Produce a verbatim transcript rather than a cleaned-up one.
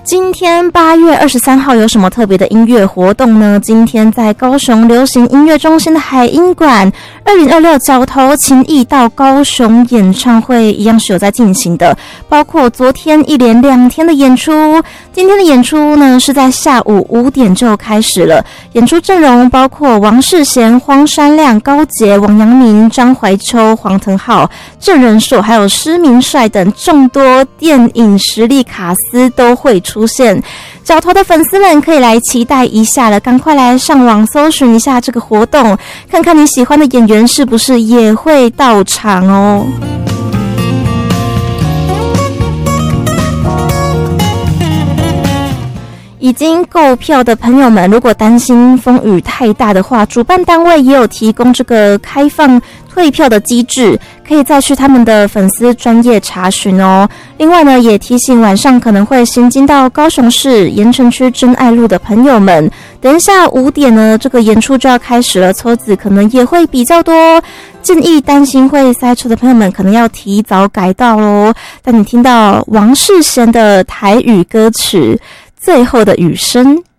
今天八月二十三号有什么特别的音乐活动呢？今天在高雄流行音乐中心的海音馆，二零二六角头情谊到高雄演唱会一样是有在进行的，包括昨天一连两天的演出，今天的演出呢是在下午五点就开始了。演出阵容包括王世贤、荒山亮、高捷、王阳明、张怀秋、黄腾浩、郑仁硕，还有施明帅等众多电影实力卡司都会出现。角头的粉丝们可以来期待一下了，赶快来上网搜寻一下这个活动，看看你喜欢的演员是不是也会到场哦。已经购票的朋友们，如果担心风雨太大的话，主办单位也有提供这个开放退票的机制，可以再去他们的粉丝专页查询哦。另外呢，也提醒晚上可能会行经到高雄市盐埕区真爱路的朋友们，等一下五点呢，这个演出就要开始了，车子可能也会比较多，建议担心会塞车的朋友们可能要提早改道咯。但你听到王世贤的台语歌曲《最后的雨声》。